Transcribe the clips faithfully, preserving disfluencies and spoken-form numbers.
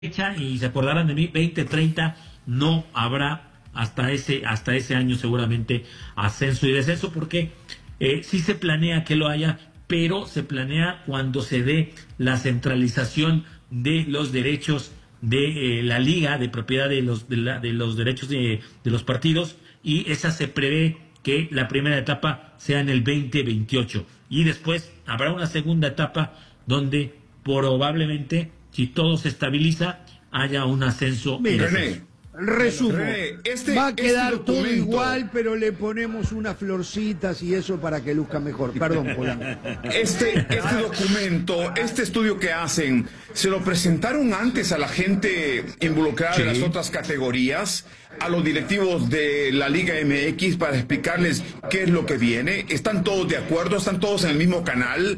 fecha, y se acordarán de mí, veinte treinta no habrá hasta ese hasta ese año seguramente ascenso y descenso, porque eh, sí se planea que lo haya, pero se planea cuando se dé la centralización de los derechos de eh, la liga, de propiedad de los de, la, de los derechos de, de los partidos, y esa se prevé que la primera etapa sea en el veinte veintiocho, y después habrá una segunda etapa donde probablemente, si todo se estabiliza, haya un ascenso. Mira, René, resumo, René, este, va a quedar este todo igual, pero le ponemos unas florcitas y eso para que luzca mejor. Perdón, Polanco. Este, este documento, este estudio que hacen, ¿se lo presentaron antes a la gente involucrada sí. en las otras categorías, a los directivos de la Liga M X, para explicarles qué es lo que viene? ¿Están todos de acuerdo? ¿Están todos en el mismo canal?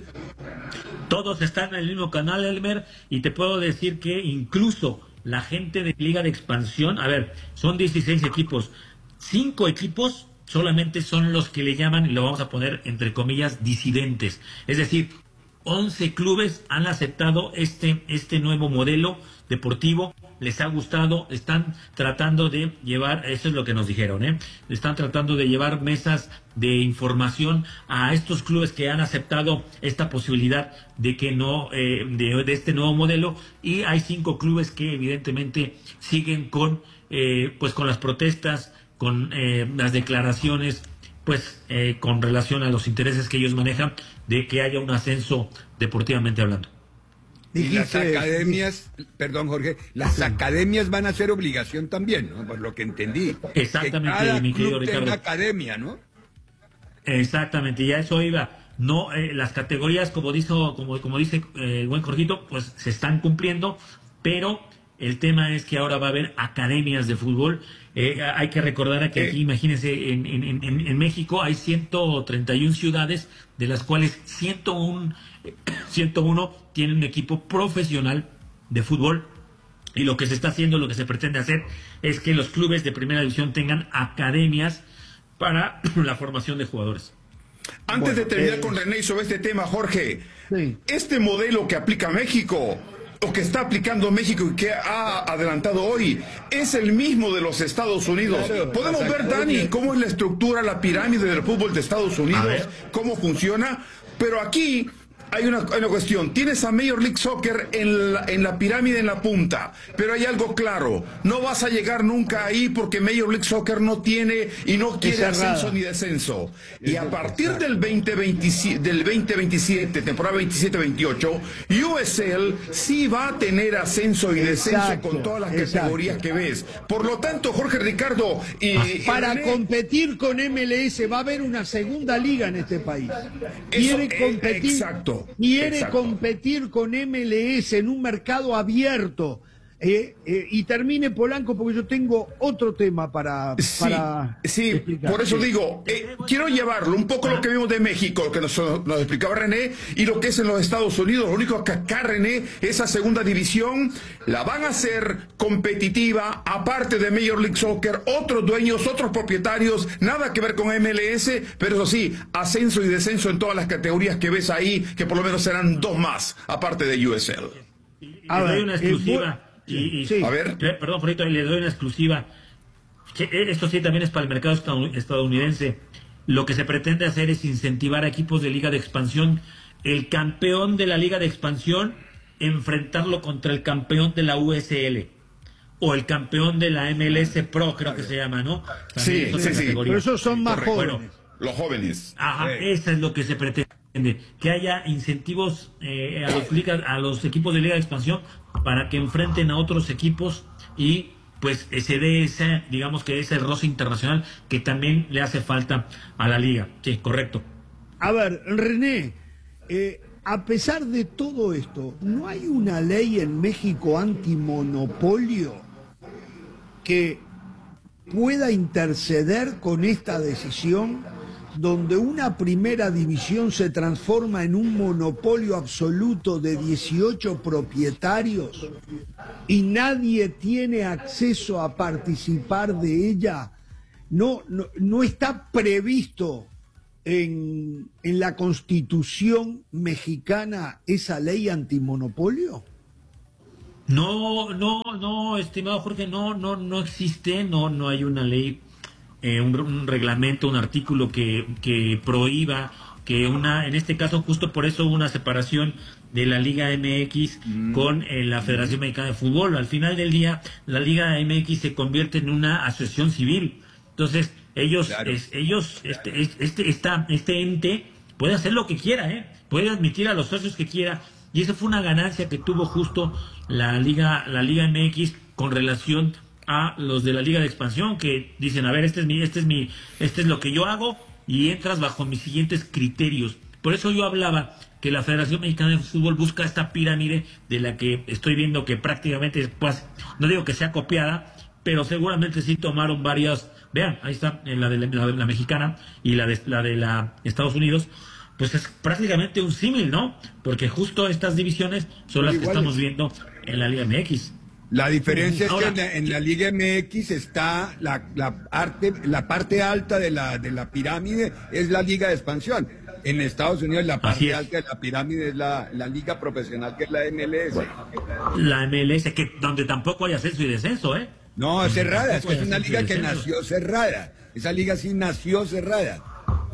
Todos están en el mismo canal, Elmer, y te puedo decir que incluso la gente de Liga de Expansión, a ver, son dieciséis equipos, cinco equipos solamente son los que le llaman, y lo vamos a poner entre comillas, disidentes. Es decir, once clubes han aceptado este, este nuevo modelo deportivo, les ha gustado, están tratando de llevar, eso es lo que nos dijeron, ¿eh? están tratando de llevar mesas de información a estos clubes que han aceptado esta posibilidad de que no, eh, de, de este nuevo modelo, y hay cinco clubes que evidentemente siguen con, eh, pues con las protestas, con eh, las declaraciones, pues eh, con relación a los intereses que ellos manejan de que haya un ascenso deportivamente hablando. Y las academias, perdón Jorge, las academias van a ser obligación también, ¿no? Por lo que entendí. Exactamente, que cada mi querido club Ricardo. tenga academia, ¿no? Exactamente, ya eso iba. No, eh, las categorías, como dijo, como, como dice eh, el buen Jorgito, pues se están cumpliendo, pero el tema es que ahora va a haber academias de fútbol. Eh, hay que recordar que aquí, imagínense, en, en, en, en México hay ciento treinta y una ciudades, de las cuales ciento uno, ciento uno tienen un equipo profesional de fútbol, y lo que se está haciendo, lo que se pretende hacer, es que los clubes de primera división tengan academias para la formación de jugadores. Antes bueno, de terminar eh, con René sobre este tema, Jorge, sí. este modelo que aplica México, o que está aplicando México y que ha adelantado hoy, es el mismo de los Estados Unidos. Claro, podemos ver, Dani, cómo es la estructura, la pirámide del fútbol de Estados Unidos, cómo funciona, pero aquí hay una, hay una cuestión. Tienes a Major League Soccer en la, en la pirámide, en la punta, pero hay algo claro: no vas a llegar nunca ahí, porque Major League Soccer no tiene y no quiere ascenso ni descenso. Y a partir del veinte veintisiete, temporada veintisiete veintiocho, U S L sí va a tener ascenso y descenso exacto, con todas las categorías exacto. que ves. Por lo tanto, Jorge, Ricardo y para y René, competir con M L S va a haber una segunda liga en este país. Quiere eso, competir. Exacto. Quiere Exacto. competir con M L S en un mercado abierto. Eh, eh, y termine, Polanco, porque yo tengo otro tema para, sí, para sí, explicar. Por eso digo, eh, quiero llevarlo un poco lo que vimos de México, lo que nos, nos explicaba René, y lo que es en los Estados Unidos. Lo único que acá, René, esa segunda división la van a hacer competitiva, aparte de Major League Soccer, otros dueños, otros propietarios, nada que ver con M L S, pero eso sí, ascenso y descenso en todas las categorías que ves ahí, que por lo menos serán dos más, aparte de U S L. A ver, una exclusiva. Eh, Y, y, sí. A ver. Perdón, Jorito, le doy una exclusiva. Esto sí también es para el mercado estadounidense. Lo que se pretende hacer es incentivar a equipos de Liga de Expansión. El campeón de la Liga de Expansión, enfrentarlo contra el campeón de la U S L. O el campeón de la M L S Pro, creo que se llama, ¿no? También sí, sí, sí. Pero esos son más Correcto. jóvenes. Bueno, los jóvenes. Ajá, sí. Eso es lo que se pretende. Que haya incentivos eh, a, los ligas, a los equipos de Liga de Expansión para que enfrenten a otros equipos, y pues se dé ese, digamos que ese roce internacional que también le hace falta a la liga. Sí, correcto. A ver, René, eh, a pesar de todo esto, ¿no hay una ley en México antimonopolio que pueda interceder con esta decisión, donde una primera división se transforma en un monopolio absoluto de dieciocho propietarios y nadie tiene acceso a participar de ella? ¿No, no, no está previsto en, en la Constitución mexicana esa ley antimonopolio? No, no, no, estimado Jorge, no, no, no existe, no, no hay una ley, eh, un, un reglamento, un artículo que, que prohíba que una, en este caso justo por eso hubo una separación de la Liga M X mm. con eh, la Federación Mexicana de Fútbol. Al final del día, la Liga M X se convierte en una asociación civil. Entonces, ellos, claro. es, ellos, este, este, esta, este ente puede hacer lo que quiera, ¿eh? Puede admitir a los socios que quiera. Y esa fue una ganancia que tuvo justo la Liga, la Liga M X con relación a los de la Liga de Expansión, que dicen, a ver, este es mi, este es mi, este es lo que yo hago, y entras bajo mis siguientes criterios. Por eso yo hablaba que la Federación Mexicana de Fútbol busca esta pirámide de la que estoy viendo que prácticamente, pues, no digo que sea copiada, pero seguramente sí tomaron varias. Vean, ahí está en la de la, la, la mexicana y la de la de la Estados Unidos. Pues es prácticamente un símil, ¿no? Porque justo estas divisiones son las que estamos viendo en la Liga M X. La diferencia Ahora, es que en la, en la Liga M X está la, la, arte, la parte alta de la, de la pirámide, es la Liga de Expansión. En Estados Unidos la parte alta de la pirámide es la, la Liga Profesional, que es la M L S. Bueno, la M L S, que donde tampoco hay ascenso y descenso, ¿eh? No, es cerrada, es que es una liga que nació cerrada. Esa liga sí nació cerrada.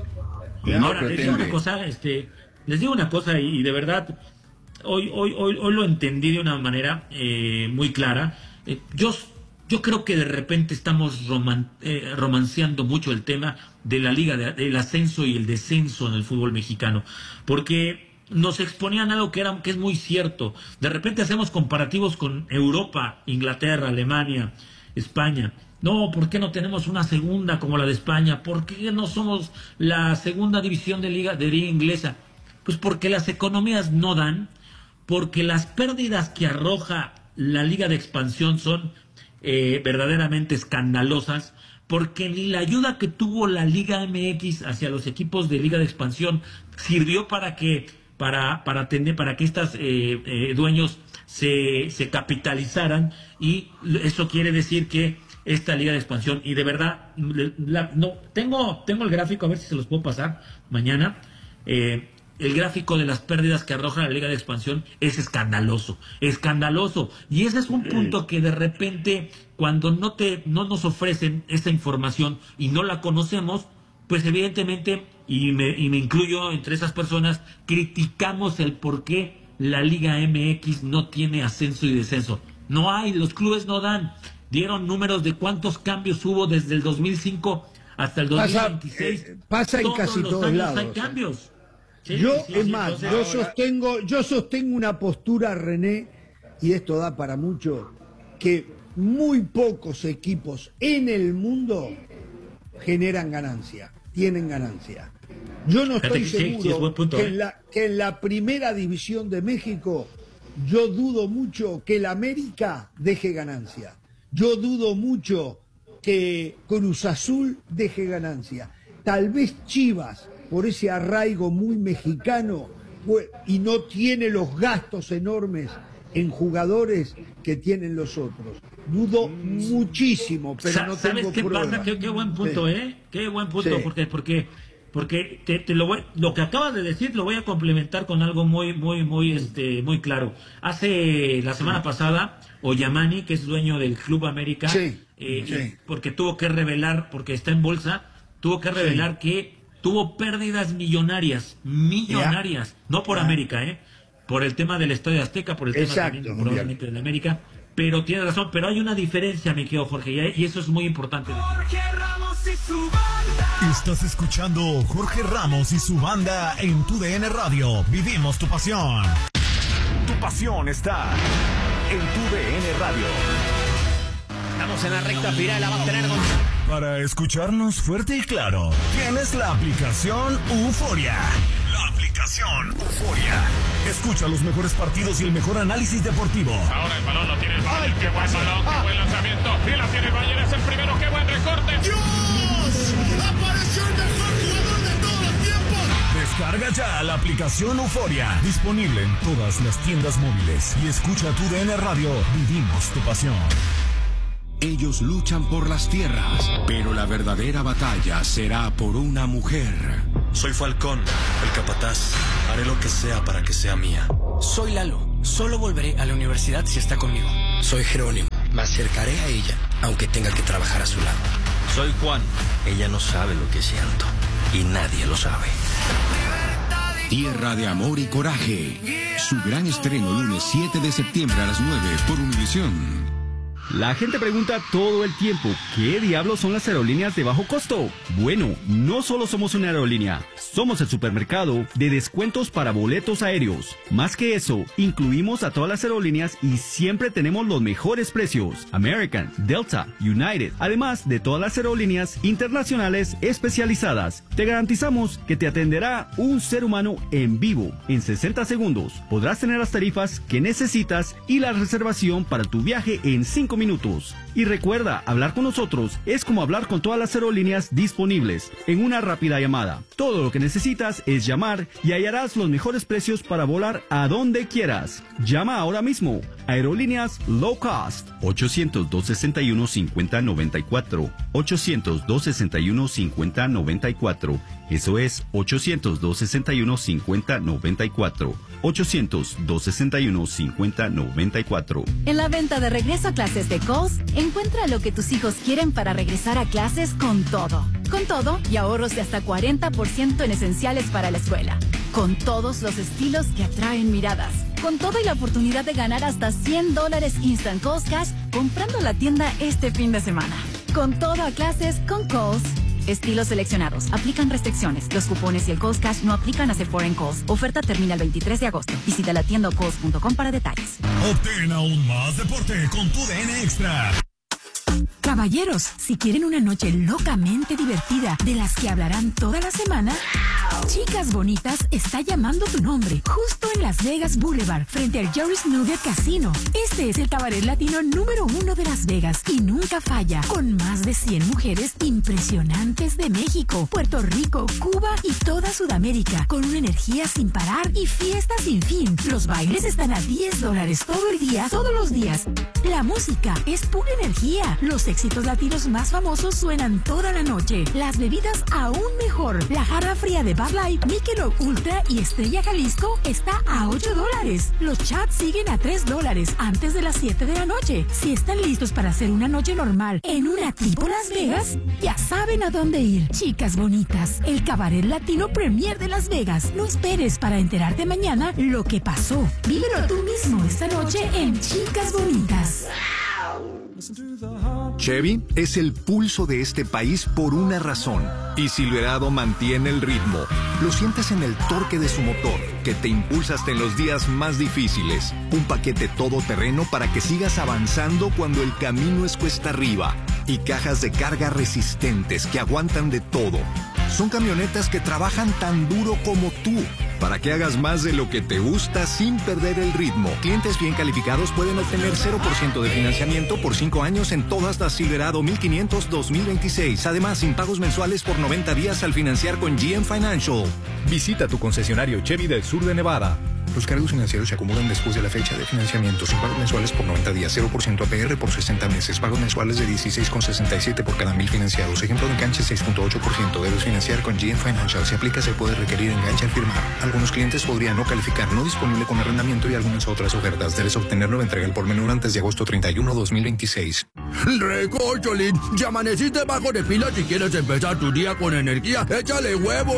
Ahora, les digo una cosa, este, les digo una cosa y, y de verdad, hoy, hoy, hoy, hoy lo entendí de una manera eh, muy clara. Eh, yo, yo creo que de repente estamos roman, eh, romanceando mucho el tema de la liga, de, del ascenso y el descenso en el fútbol mexicano, porque nos exponían algo que era, que es muy cierto. De repente hacemos comparativos con Europa, Inglaterra, Alemania, España. No, ¿por qué no tenemos una segunda como la de España? ¿Por qué no somos la segunda división de liga de liga inglesa? Pues porque las economías no dan, porque las pérdidas que arroja la Liga de Expansión son eh, verdaderamente escandalosas, porque ni la ayuda que tuvo la Liga M X hacia los equipos de Liga de Expansión sirvió para que para para tener para que estas eh, eh, dueños se se capitalizaran, y eso quiere decir que esta Liga de Expansión, y de verdad, la, no tengo tengo el gráfico, a ver si se los puedo pasar mañana. Eh, el gráfico de las pérdidas que arroja la Liga de Expansión es escandaloso, escandaloso. Y ese es un punto que de repente, cuando no te no nos ofrecen esta información y no la conocemos, pues evidentemente, y me, y me incluyo entre esas personas, criticamos el por qué la Liga M X no tiene ascenso y descenso. No hay, los clubes no dan. Dieron números de cuántos cambios hubo desde el dos mil cinco hasta el dos mil veintiséis. Pasa, eh, pasa en casi todos, todos lados. Hay cambios. Sí, yo, sí, es sí, más, entonces, yo ahora... sostengo, yo sostengo una postura, René, y esto da para mucho, que muy pocos equipos en el mundo generan ganancia, tienen ganancia. Yo no estoy sí, seguro sí, es punto, que, ¿eh? en la, que en la primera división de México, yo dudo mucho que el América deje ganancia. Yo dudo mucho que Cruz Azul deje ganancia. Tal vez Chivas, por ese arraigo muy mexicano, y no tiene los gastos enormes en jugadores que tienen los otros. Dudo muchísimo, pero no ¿Sabes tengo qué pruebas. pasa? Qué, qué buen punto, sí. ¿eh? Qué buen punto, sí. porque porque porque te, te lo voy, lo que acabas de decir lo voy a complementar con algo muy muy muy este muy claro. Hace la semana pasada Oyamani, que es dueño del Club América, sí, eh, sí. porque tuvo que revelar, porque está en bolsa, tuvo que revelar sí. que tuvo pérdidas millonarias, millonarias, yeah. no por yeah. América, eh, por el tema del Estadio Azteca, por el tema Exacto, también probablemente de la América. Pero tiene razón, pero hay una diferencia, mi querido Jorge, y eso es muy importante. Jorge Ramos y su banda. Estás escuchando Jorge Ramos y su banda en tu D N Radio. Vivimos tu pasión. Tu pasión está en tu D N Radio. Estamos en la recta final, la va a tener con... Para escucharnos fuerte y claro, tienes la aplicación Euforia. La aplicación Euforia. Escucha los mejores partidos y el mejor análisis deportivo. Ahora el balón lo tiene el Bayern. ¡Qué buen balón! ¡Qué buen lanzamiento! ¡Y la tiene el Bayern! ¡Es el primero! ¡Qué buen recorte! ¡Dios! ¡Apareció el mejor jugador de todos los tiempos! Descarga ya la aplicación Euforia. Disponible en todas las tiendas móviles. Y escucha tu D N Radio. Vivimos tu pasión. Ellos luchan por las tierras, pero la verdadera batalla será por una mujer. Soy Falcón, el capataz. Haré lo que sea para que sea mía. Soy Lalo, Solo volveré a la universidad si está conmigo. Soy Jerónimo. Me acercaré a ella, aunque tenga que trabajar a su lado. Soy Juan. Ella no sabe lo que siento. Y nadie lo sabe. Tierra de amor y coraje. Su gran estreno lunes siete de septiembre a las nueve por Univisión. La gente pregunta todo el tiempo, ¿qué diablos son las aerolíneas de bajo costo? Bueno, no solo somos una aerolínea, somos el supermercado de descuentos para boletos aéreos. Más que eso, incluimos a todas las aerolíneas y siempre tenemos los mejores precios. American, Delta, United, además de todas las aerolíneas internacionales especializadas. Te garantizamos que te atenderá un ser humano en vivo. En sesenta segundos podrás tener las tarifas que necesitas y la reservación para tu viaje en cinco minutos. Y recuerda, hablar con nosotros es como hablar con todas las aerolíneas disponibles en una rápida llamada. Todo lo que necesitas es llamar y hallarás los mejores precios para volar a donde quieras. Llama ahora mismo. Aerolíneas Low Cost. ochocientos, dos sesenta y uno, cincuenta noventa y cuatro. ochocientos, dos sesenta y uno, cincuenta noventa y cuatro. Eso es ochocientos, dos sesenta y uno, cincuenta noventa y cuatro. ochocientos, dos sesenta y uno, cincuenta noventa y cuatro. En la venta de regreso a clases de Kohl's, encuentra lo que tus hijos quieren para regresar a clases con todo. Con todo y ahorros de hasta cuarenta por ciento en esenciales para la escuela. Con todos los estilos que atraen miradas. Con todo y la oportunidad de ganar hasta cien dólares Instant Kohl's Cash comprando la tienda este fin de semana. Con todo a clases con Kohl's. Estilos seleccionados. Aplican restricciones. Los cupones y el Kohl's Cash no aplican a Sephora en Kohl's. Oferta termina el veintitrés de agosto. Visita la tienda o kohls punto com para detalles. Obtén aún más deporte con tu D N Extra. Caballeros, si quieren una noche locamente divertida de las que hablarán toda la semana, Chicas Bonitas está llamando tu nombre, justo en Las Vegas Boulevard, frente al Jerry's Nugget Casino. Este es el cabaret latino número uno de Las Vegas y nunca falla, con más de cien mujeres impresionantes de México, Puerto Rico, Cuba y toda Sudamérica, con una energía sin parar y fiesta sin fin. Los bailes están a diez dólares todo el día, todos los días. La música es pura energía. Los éxitos latinos más famosos suenan toda la noche. Las bebidas aún mejor. La jarra fría de Bud Light, Michelob Ultra y Estrella Jalisco está a ocho dólares. Los chats siguen a tres dólares antes de las siete de la noche. Si están listos para hacer una noche normal en una tipo Las Vegas, ya saben a dónde ir. Chicas Bonitas, el cabaret latino premier de Las Vegas. No esperes para enterarte mañana lo que pasó. Vívelo tú mismo esta noche en Chicas Bonitas. Chevy es el pulso de este país por una razón, y Silverado mantiene el ritmo. Lo sientes en el torque de su motor, que te impulsa hasta en los días más difíciles. Un paquete todoterreno para que sigas avanzando cuando el camino es cuesta arriba. Y cajas de carga resistentes que aguantan de todo. Son camionetas que trabajan tan duro como tú, para que hagas más de lo que te gusta sin perder el ritmo. Clientes bien calificados pueden obtener cero por ciento de financiamiento por cinco años en todas las Silverado mil quinientos dos mil veintiséis. Además, sin pagos mensuales por noventa días al financiar con G M Financial. Visita tu concesionario Chevy del sur de Nevada. Los cargos financieros se acumulan después de la fecha de financiamiento, sin pagos mensuales por noventa días, cero por ciento A P R por sesenta meses, pagos mensuales de dieciséis con sesenta y siete por cada mil financiados. Ejemplo de enganche seis punto ocho por ciento. Debes financiar con G M Financial. Si aplica, se puede requerir enganche al firmar. Algunos clientes podrían no calificar, no disponible con arrendamiento y algunas otras ofertas. Debes obtenerlo, entrega el por menor antes de agosto treinta y uno, dos mil veintiséis. Recocholín, ya amaneciste bajo de pila. Si quieres empezar tu día con energía, échale huevo.